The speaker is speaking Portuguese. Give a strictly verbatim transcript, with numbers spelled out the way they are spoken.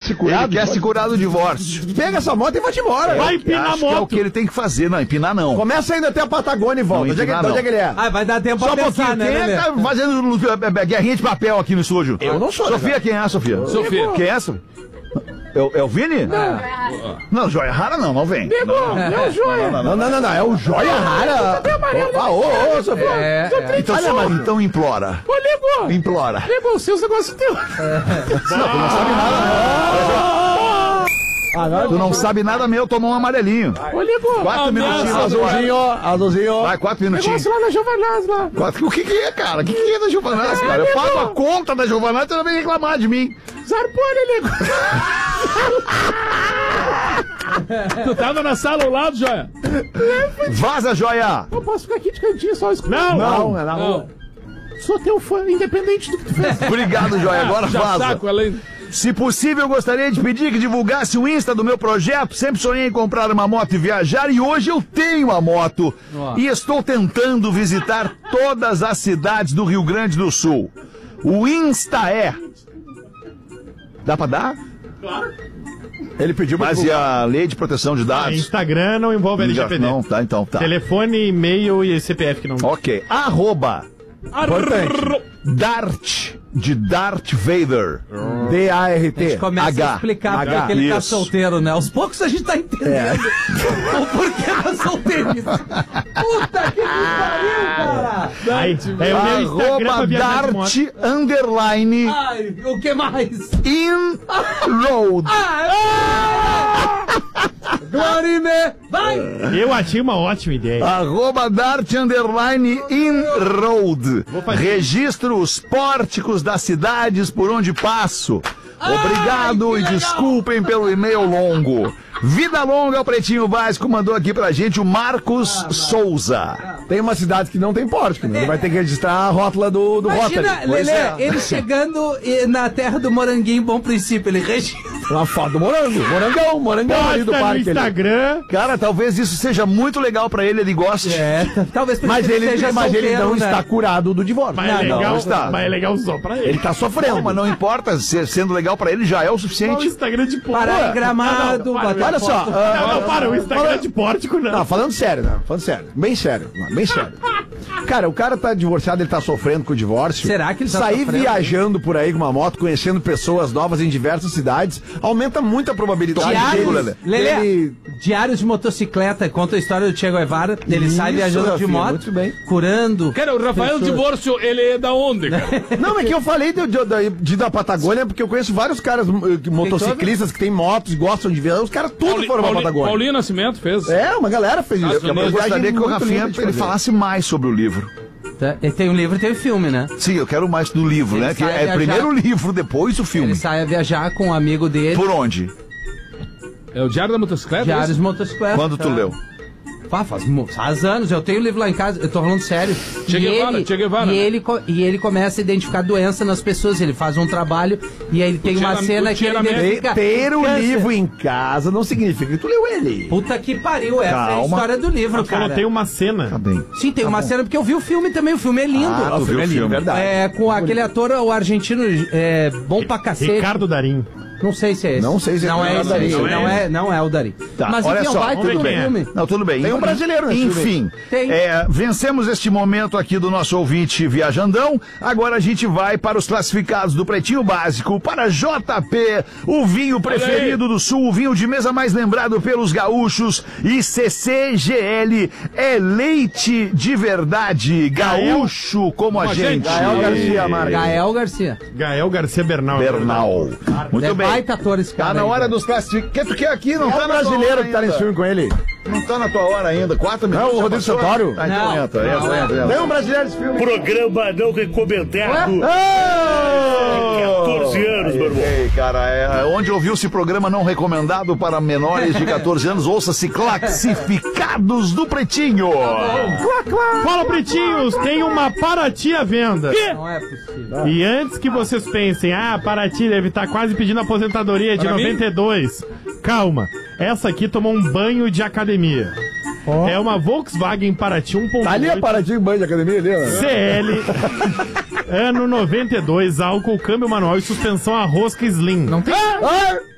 se curar. Ele quer se curar do divórcio. Pega essa moto e vai embora. Vai empinar a moto. É o que ele tem que fazer. Não, empinar não. Começa ainda até a Patagônia e volta. Não, Onde é que, empinar onde é que ele é? Ah, vai dar tempo Só pra um pensar, pouquinho. né, Quem é Lelê? que tá fazendo uh, guerrinha de papel aqui no estúdio? Eu não sou. Sofia, né, quem é, Sofia? Sofia. Quem é essa? É o, é o Vini? Não. Não, joia rara não, não vem. Nego, é o Joia. Não, não, não, não, é o Joia Rara. Ah, ô, ô, Sofia. É, é. Então, só, então implora. Ô, Nego! Implora. Nego, os seus negócios teus. Agora Tu não sabe nada meu, tomou um amarelinho. Ô, Nego! Quatro minutinhos. Azulzinho, azulzinho. Vai, quatro minutinhos. Negócio lá na Giovanaz, lá. Quatro... O que que é, cara? O que que é da Giovanaz, cara? Eu pago a conta da Giovanaz, tu não vem reclamar de mim. Zarpolha, Nego. Tu tava na sala ao lado, Joia? Vaza, joia! Eu posso ficar aqui de cantinho só escutando. Não, é na rua. Sou teu fã, independente do que tu fez. Obrigado, joia. Agora Já vaza. saco ela ainda. Se possível, eu gostaria de pedir que divulgasse o Insta do meu projeto. Sempre sonhei em comprar uma moto e viajar, e hoje eu tenho a moto. Ó. E estou tentando visitar todas as cidades do Rio Grande do Sul. O Insta é... Dá pra dar? Ele pediu pra Mas e a lei de proteção de Ah, dados? Instagram não envolve L G P D. Não, tá, então tá. Telefone, e-mail e C P F que não... Ok. Arroba Arro... Dart, de Darth Vader. D A R A gente T. começa H. a explicar H. porque ele tá Isso. solteiro, né? Aos poucos a gente tá entendendo o porquê da solteirice. Puta que pariu, cara! Aí, é o meu Instagram pra Arroba viajar de moto. Dart underline Ai, o que mais? in road. Dorime! Vai! Eu achei uma ótima ideia. Arroba Dart underline in road. fazer. Registro os pórticos das cidades por onde passo. Obrigado Ai, e que legal. desculpem pelo e-mail longo. Vida longa, o Pretinho Básico mandou aqui pra gente o Marcos Souza. Tem uma cidade que não tem pórtico, né? Ele vai ter que registrar a rótula do, do Imagina, Rotary. Pois Lelê, é. ele chegando eh, na terra do Moranguinho, Bom Princípio, ele registra. Uma foto do morango. Morangão, morangão ali do Posta no parque. ali. Instagram. Cara, talvez isso seja muito legal pra ele, ele goste. É, talvez por Mas isso ele, seja mas ele solteiro, não né? está curado do divórcio. Mas é Não, legal, não está. mas é legal só pra ele. Ele tá sofrendo. Não, mas não importa, se- sendo legal pra ele já é o Só o suficiente. Instagram de pórtico. Parar em Gramado, Não, não, bater Olha só, foto. ah, Não, não, para, o Instagram Fala- de pórtico não. Não, falando sério, né? Falando sério. Bem sério. Bem sério. Cara, o cara tá divorciado, ele tá sofrendo com o divórcio. Será que ele tá Sair sofrendo? viajando por aí com uma moto, conhecendo pessoas novas em diversas cidades, aumenta muito a probabilidade Diários, dele. Lelê, dele- diários de motocicleta, conta a história do Che Guevara, ele Isso, sai viajando de Rafinha, moto, muito bem. curando. Cara, o Rafael pessoas. Divórcio, ele é da onde, cara? Não, é que eu falei de, de, de, de da Patagônia porque eu conheço vários caras eh, motociclistas que têm motos, gostam de ver. Os caras tudo Pauli- foram pra Pauli- Patagônia. Paulinho Nascimento fez. É, uma galera fez isso. Eu- É uma Eu viagem gostaria que o muito Rafinha linda de ele fazer. falasse mais sobre o livro. Tá? E tem um livro e tem o filme, né? Sim, eu quero mais do livro, Ele né? Que sai é viajar. primeiro o livro, depois o filme. Ele sai a viajar com um amigo dele, Por onde? É o Diário da Motocicleta? diários de motocicleta. Quando tu tá? leu? Pá, faz, mo- faz anos, eu tenho o livro lá em casa, eu tô falando sério. Che E Guevara, ele- Che Guevara, E né? ele, co- e ele começa a identificar doença nas pessoas, ele faz um trabalho e aí ele tem O uma Che- cena o que ele Che- identifica... Ter o câncer. livro em casa não significa que tu leu ele. Puta que pariu, essa é a Calma. história do livro, Tu falou, cara. tem uma cena. Tá bem. Sim, tem uma cena, porque eu vi o filme também, o filme é lindo. Ah, tu viu o é lindo, filme. verdade. É, com aquele ator, o argentino, é, bom pra cacete. Ricardo Darim. Não sei se é esse. Não sei se é não o é esse. Darim. Não, Não é, é não é o Darim. Tá, Mas olha enfim, é um só, baita vamos do ver quem é. filme. Não, tudo bem. Tem um brasileiro nesse Enfim, Tem. é, vencemos este momento aqui do nosso ouvinte viajandão. Agora a gente vai para os classificados do Pretinho Básico. Para J P, o vinho preferido do Sul, o vinho de mesa mais lembrado pelos gaúchos. E C C G L é leite de verdade, gaúcho como a gente. Gael Garcia Marques. Gael Garcia. Gael Garcia Bernal. Bernal. Muito é bem. baita ator esse Tá cara. na aí, hora cara. dos classificados. O que tu quer aqui? Não É tá o na tua brasileiro hora que tá ainda. nesse filme com ele. Não tá na tua hora ainda. Quatro Não, minutos. o já Rodrigo passou? Santoro? Ah, então Não. entra, entra, Não, entra, entra. Tem um brasileiro nesse filme. Programa não recomendado. quatorze anos, meu irmão. Ei, cara, é, onde ouviu-se programa não recomendado para menores de quatorze anos, ouça-se Classificados do Pretinho. Fala, pretinhos, tem uma Paraty à venda. Não é possível. E antes que vocês pensem, ah, Paraty deve estar quase pedindo aposentadoria de Para mim? noventa e dois. Calma, essa aqui tomou um banho de academia. É uma Volkswagen Paraty um ponto Tá ali a oito paradinha de banho de academia ali, ó. C L, ano noventa e dois, álcool, câmbio manual e suspensão a rosca Slim. Não tem... Ah!